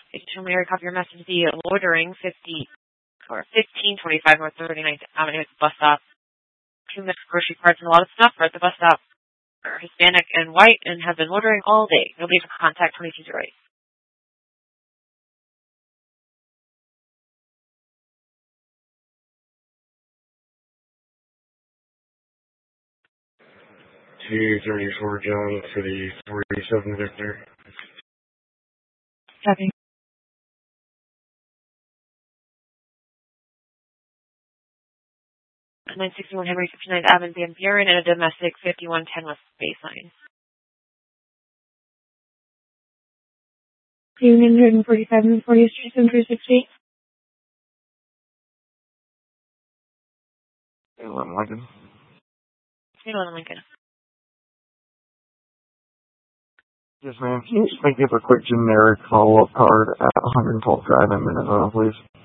Additional Mary, copy your message. The loitering 1525 North 39th Avenue at the bus stop. 2 mixed grocery carts and a lot of stuff are at the bus stop. Are Hispanic and white and have been loitering all day. Nobody can contact 2208. $234 John for the 47 Victor. Copy. 961 Henry 59th Avenue, Van Buren, and a domestic 5110 West Baseline. 247 40th Street, 7368. 11 Lincoln. 11 Lincoln. Yes, ma'am. Can you just make up a quick generic follow-up card at 112th Drive in Minnesota, please?